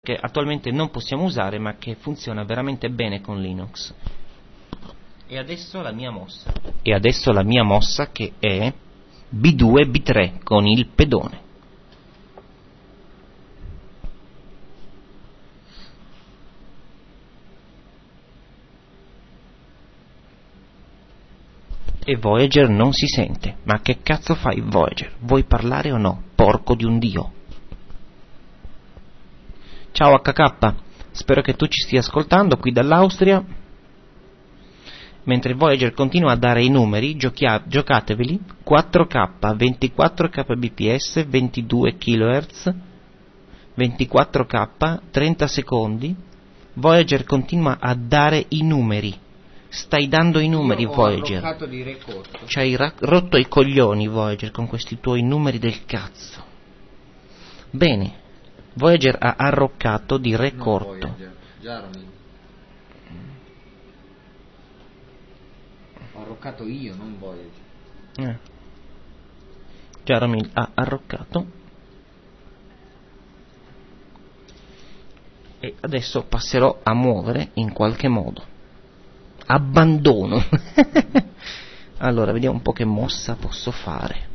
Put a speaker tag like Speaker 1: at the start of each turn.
Speaker 1: che attualmente non possiamo usare ma che funziona veramente bene con Linux. E adesso la mia mossa che è B2 B3 con il pedone. E Voyager non si sente. Ma che cazzo fai, Voyager? Vuoi parlare o no? Porco di un dio. Ciao HK, spero che tu ci stia ascoltando qui dall'Austria. Mentre Voyager continua a dare i numeri, giocateveli 4K, 24 kbps, 22 kHz, 24K, 30 secondi. Voyager continua a dare i numeri. Stai dando i numeri, Voyager. Ci hai rotto i coglioni, Voyager, con questi tuoi numeri del cazzo. Bene, Voyager ha arroccato di re corto.
Speaker 2: Ho arroccato io, non Voyager.
Speaker 1: Jaromil ha arroccato. E adesso passerò a muovere in qualche modo. Abbandono. Allora, vediamo un po' che mossa posso fare.